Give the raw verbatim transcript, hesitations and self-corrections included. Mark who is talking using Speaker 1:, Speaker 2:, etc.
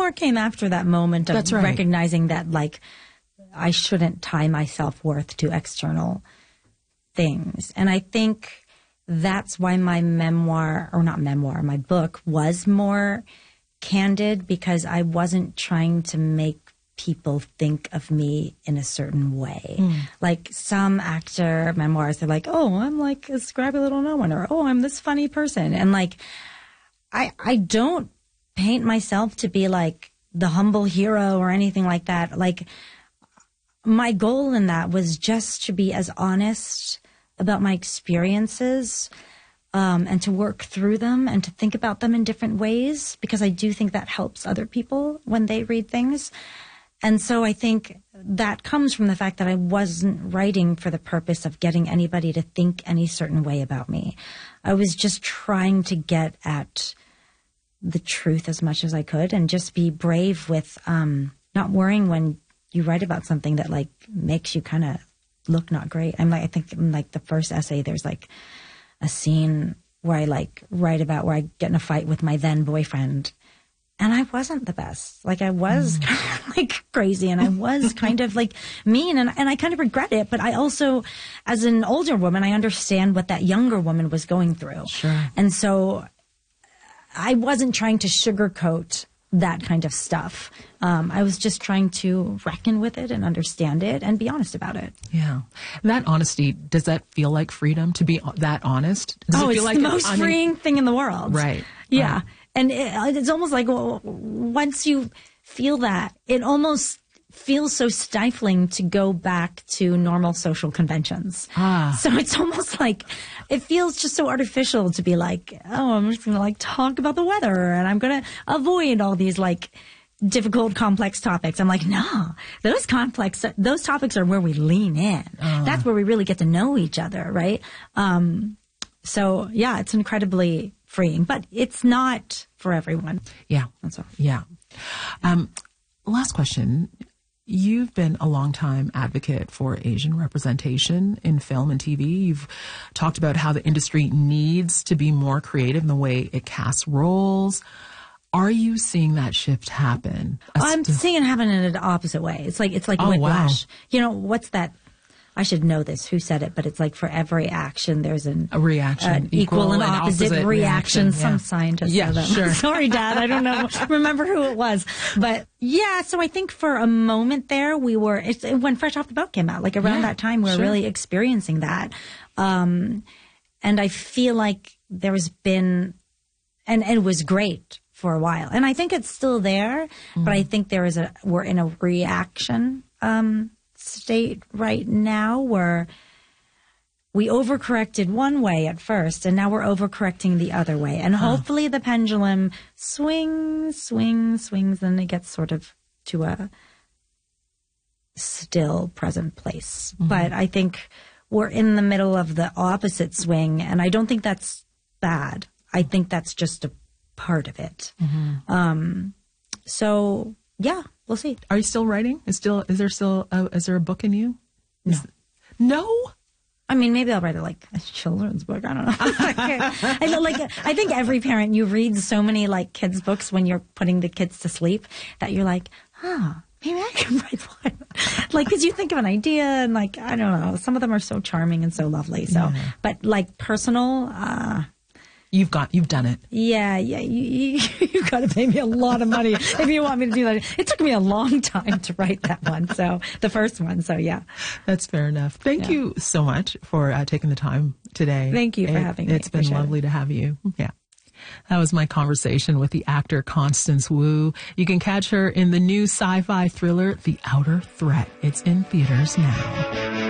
Speaker 1: more came after that moment of
Speaker 2: That's right.
Speaker 1: recognizing that, like, I shouldn't tie my self-worth to external things. And I think that's why my memoir, or not memoir, my book was more candid, because I wasn't trying to make people think of me in a certain way. Mm. Like some actor memoirs, they're like, oh, I'm like a scrappy little no one, or oh, I'm this funny person. And like, I I don't paint myself to be like the humble hero or anything like that. Like, my goal in that was just to be as honest about my experiences, um, and to work through them and to think about them in different ways, because I do think that helps other people when they read things. And so I think that comes from the fact that I wasn't writing for the purpose of getting anybody to think any certain way about me. I was just trying to get at the truth as much as I could, and just be brave with um, not worrying when you write about something that like makes you kind of look not great. I'm like, I think in like the first essay, there's like a scene where I like write about where I get in a fight with my then boyfriend. And I wasn't the best. Like, I was mm. kind of like crazy, and I was kind of like mean, and, and I kind of regret it. But I also, as an older woman, I understand what that younger woman was going through.
Speaker 2: Sure.
Speaker 1: And so I wasn't trying to sugarcoat that kind of stuff. Um, I was just trying to reckon with it and understand it and be honest about it.
Speaker 2: Yeah. That honesty, does that feel like freedom, to be that honest? Does
Speaker 1: oh,
Speaker 2: it
Speaker 1: it's
Speaker 2: feel like
Speaker 1: the most
Speaker 2: un-
Speaker 1: freeing thing in the world.
Speaker 2: Right.
Speaker 1: Yeah.
Speaker 2: Right.
Speaker 1: And it, it's almost like, well, once you feel that, it almost feels so stifling to go back to normal social conventions.
Speaker 2: Ah.
Speaker 1: So it's almost like, it feels just so artificial to be like, oh, I'm just going to like talk about the weather, and I'm going to avoid all these like difficult, complex topics. I'm like, no, those complex, those topics are where we lean in. Uh. That's where we really get to know each other, right? Um, so yeah, it's incredibly freeing, but it's not for everyone.
Speaker 2: Yeah.
Speaker 1: That's all.
Speaker 2: Yeah. Um, last question. You've been a long-time advocate for Asian representation in film and T V. You've talked about how the industry needs to be more creative in the way it casts roles. Are you seeing that shift happen?
Speaker 1: I'm seeing it happen in the opposite way. It's like, it's like
Speaker 2: oh,
Speaker 1: whiplash.
Speaker 2: Wow.
Speaker 1: You know, what's that? I should know this. Who said it? But it's like for every action, there's an
Speaker 2: a reaction,
Speaker 1: uh, equal, equal and opposite, opposite reaction. reaction. Some
Speaker 2: yeah.
Speaker 1: scientist
Speaker 2: yeah,
Speaker 1: said that.
Speaker 2: Sure.
Speaker 1: Sorry, Dad. I don't know. Remember who it was. But yeah, so I think for a moment there, we were, it's, when Fresh Off the Boat came out, like around yeah, that time, we were sure. really experiencing that. Um, and I feel like there has been, and, and it was great for a while. And I think it's still there, mm. but I think there is a, we're in a reaction, um, state right now where we overcorrected one way at first, and now we're overcorrecting the other way. And huh. hopefully the pendulum swings, swings, swings, and it gets sort of to a still present place. Mm-hmm. But I think we're in the middle of the opposite swing, and I don't think that's bad. I think that's just a part of it. Mm-hmm. Um, so, yeah. We'll see.
Speaker 2: Are you still writing? Is still is there still a, is there a book in you?
Speaker 1: No.
Speaker 2: Is, no.
Speaker 1: I mean, maybe I'll write a, like a children's book. I don't know. I know, like I think every parent, you read so many like kids books when you're putting the kids to sleep that you're like, huh, maybe I can write one. Like, because you think of an idea and like I don't know, some of them are so charming and so lovely. So, yeah. but like personal. uh
Speaker 2: You've got, you've done it.
Speaker 1: Yeah, yeah. You, you, you've got to pay me a lot of money if you want me to do that. It took me a long time to write that one. So the first one. So yeah.
Speaker 2: That's fair enough. Thank yeah. you so much for uh, taking the time today.
Speaker 1: Thank you for
Speaker 2: it,
Speaker 1: having me.
Speaker 2: It's been lovely it. to have you. Yeah. That was my conversation with the actor Constance Wu. You can catch her in the new sci-fi thriller, The Outer Threat. It's in theaters now.